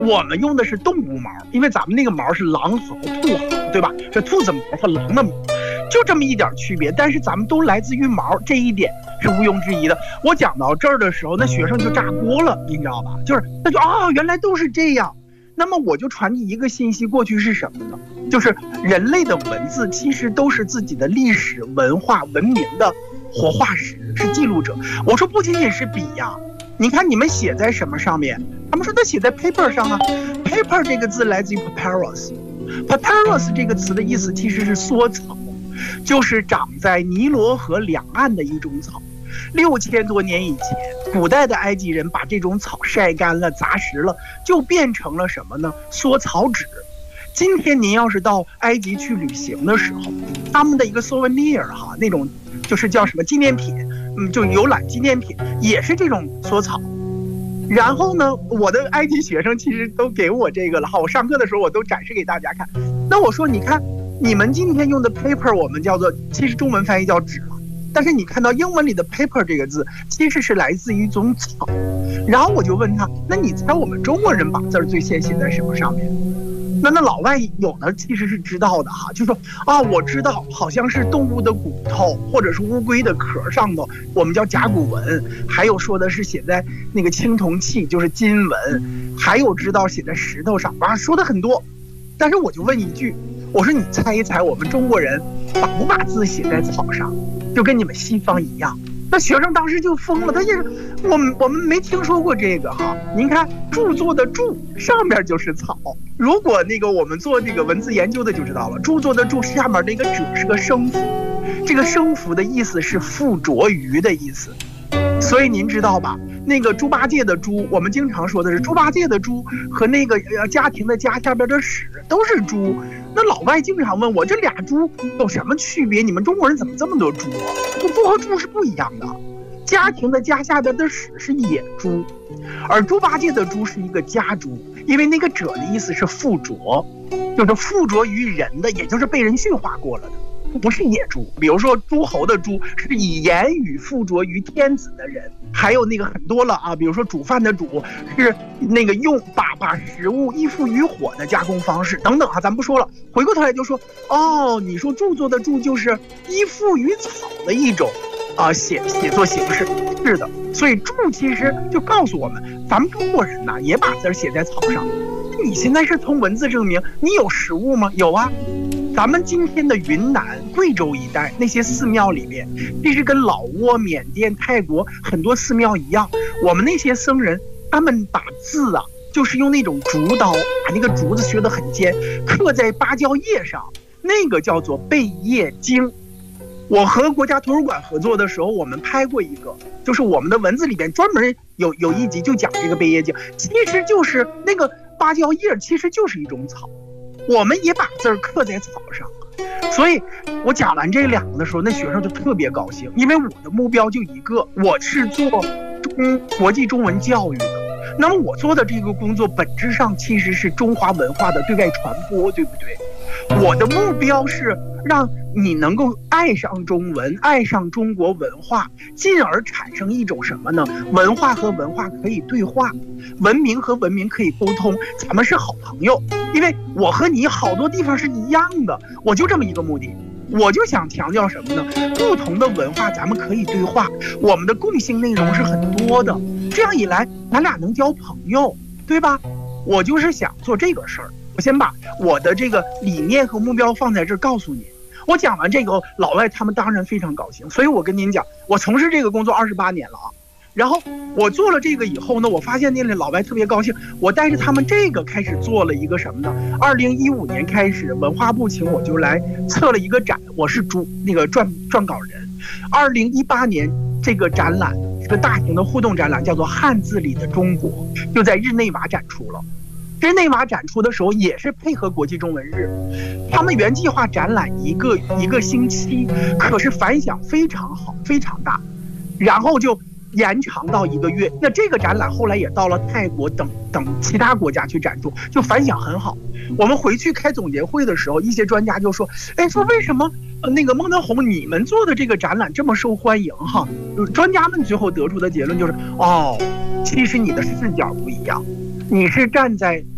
我们用的是动物毛，因为咱们那个毛是狼毫、兔毫，对吧？这兔子毛和狼的毛，就这么一点区别。但是咱们都来自于毛，这一点是毋庸置疑的。我讲到这儿的时候，那学生就炸锅了，你知道吧？就是他就原来都是这样。那么我就传递一个信息过去是什么呢？就是人类的文字其实都是自己的历史、文化、文明的活化石，是记录者。我说不仅仅是笔呀，你看你们写在什么上面？他们说他写在 paper 上啊。paper 这个字来自于 papyrus，papyrus 这个词的意思其实是缩草，就是长在尼罗河两岸的一种草。6000多年以前，古代的埃及人把这种草晒干了、砸实了，就变成了什么呢？缩草纸。今天您要是到埃及去旅行的时候，他们的一个 souvenir 哈，那种就是叫什么纪念品，就游览纪念品也是这种缩草。然后呢，我的埃及学生其实都给我这个了哈，我上课的时候我都展示给大家看。那我说，你看你们今天用的 paper， 我们叫做，其实中文翻译叫纸了，但是你看到英文里的 paper 这个字，其实是来自于一种草。然后我就问他，那你猜我们中国人把字最先写在什么上面？那老外有的其实是知道的哈，就说我知道，好像是动物的骨头或者是乌龟的壳上头，我们叫甲骨文，还有说的是写在那个青铜器，就是金文，还有知道写在石头上，说的很多。但是我就问一句，我说你猜一猜，我们中国人不把字写在草上，就跟你们西方一样？那学生当时就疯了，他就是我们没听说过这个哈。您看著作的著上面就是草，如果那个我们做这个文字研究的就知道了，著作的著下面那个者是个声符，这个声符的意思是附着于的意思。所以您知道吧，那个猪八戒的猪，我们经常说的是猪八戒的猪和那个家庭的家下边的史都是猪。那老外经常问我，这俩猪有什么区别？你们中国人怎么这么多猪啊？猪和猪是不一样的。家庭的家下边的史是野猪，而猪八戒的猪是一个家猪，因为那个者的意思是附着，就是附着于人的，也就是被人驯化过了的。不是野猪，比如说诸侯的诸是以言语附着于天子的人，还有那个很多了啊，比如说煮饭的煮是那个用把食物依附于火的加工方式等等啊，咱不说了。回过头来就说你说著作的著就是依附于草的一种写作形式，是的。所以著其实就告诉我们，咱们中国人也把字写在草上。你现在是从文字证明你有实物吗？有啊。咱们今天的云南、贵州一带那些寺庙里面，其实跟老挝、缅甸、泰国很多寺庙一样，我们那些僧人他们把字就是用那种竹刀，把那个竹子削得很尖，刻在芭蕉叶上，那个叫做贝叶经。我和国家图书馆合作的时候，我们拍过一个，就是我们的文字里边专门有一集就讲这个贝叶经，其实就是那个芭蕉叶，其实就是一种草。我们也把字刻在草上，所以我讲完这两个的时候，那学生就特别高兴，因为我的目标就一个，我是做国际中文教育的。那么我做的这个工作本质上其实是中华文化的对外传播，对不对？我的目标是让你能够爱上中文，爱上中国文化，进而产生一种什么呢？文化和文化可以对话，文明和文明可以沟通，咱们是好朋友。因为我和你好多地方是一样的，我就这么一个目的。我就想强调什么呢？不同的文化咱们可以对话，我们的共性内容是很多的，这样一来咱俩能交朋友，对吧？我就是想做这个事儿。我先把我的这个理念和目标放在这儿告诉你。我讲完这个，老外他们当然非常高兴。所以我跟您讲，我从事这个工作28年了啊。然后我做了这个以后呢，我发现那里老外特别高兴。我带着他们这个开始做了一个什么呢？2015年开始，文化部请我就来策了一个展，我是那个撰稿人。2018年这个展览是个大型的互动展览，叫做《汉字里的中国》，就在日内瓦展出了。日内瓦展出的时候也是配合国际中文日，他们原计划展览一个星期，可是反响非常好，非常大，然后就延长到1个月。那这个展览后来也到了泰国等其他国家去展出，就反响很好。我们回去开总结会的时候，一些专家就说，说为什么那个孟德红你们做的这个展览这么受欢迎哈？专家们最后得出的结论就是，其实你的视角不一样，你是站在